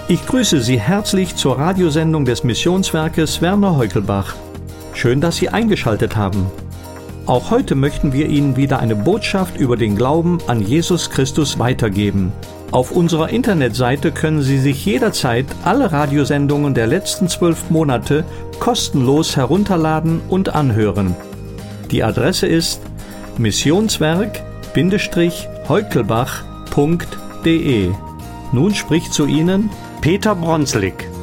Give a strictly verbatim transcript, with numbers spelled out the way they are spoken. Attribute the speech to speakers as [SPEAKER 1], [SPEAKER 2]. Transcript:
[SPEAKER 1] Ich grüße Sie herzlich zur Radiosendung des Missionswerkes Werner Heukelbach. Schön, dass Sie eingeschaltet haben. Auch heute möchten wir Ihnen wieder eine Botschaft über den Glauben an Jesus Christus weitergeben. Auf unserer Internetseite können Sie sich jederzeit alle Radiosendungen der letzten zwölf Monate kostenlos herunterladen und anhören. Die Adresse ist missionswerk Heukelbach punkt de. Nun spricht zu Ihnen Peter Bronslik.